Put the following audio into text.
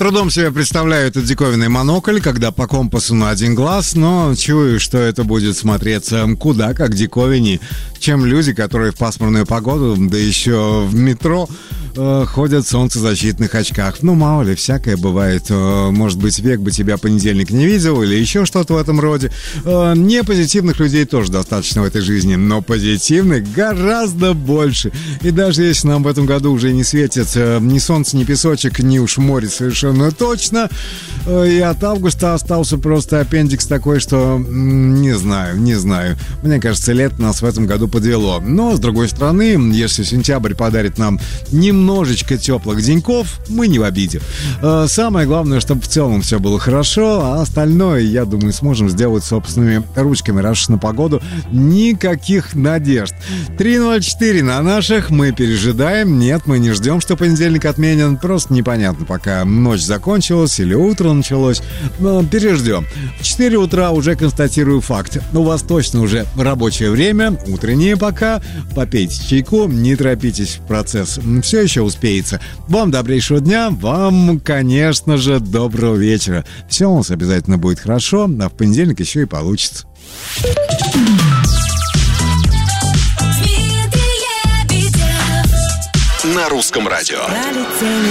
трудом себе представляю этот диковинный монокль, когда по компасу на один глаз, но чую, что это будет смотреться куда как диковинней, чем люди, которые в пасмурную погоду, да еще в метро, ходят в солнцезащитных очках. Ну, мало ли, всякое бывает. Может быть, век бы тебя понедельник не видел или еще что-то в этом роде. Не позитивных людей тоже достаточно в этой жизни, но позитивных гораздо больше. И даже если нам в этом году уже не светит ни солнце, ни песочек, ни уж море совершенно точно, и от августа остался просто аппендикс такой, что не знаю. Мне кажется, лето нас в этом году подвело. Но, с другой стороны, если сентябрь подарит нам немножечко теплых деньков, мы не в обиде. Самое главное, чтобы в целом все было хорошо, а остальное, я думаю, сможем сделать собственными ручками. Раз уж на погоду никаких надежд. 3:04 на наших, мы пережидаем. Нет, мы не ждем, что понедельник отменен. Просто непонятно, пока ночь закончилась или утро началось. Но переждем. В 4 утра уже констатирую факт. У вас точно уже рабочее время, утреннее пока. Попейте чайку, не торопитесь в процесс. Все еще успеется. Вам добрейшего дня, вам, конечно же, доброго вечера. Все у нас обязательно будет хорошо, а в понедельник еще и получится. На русском радио.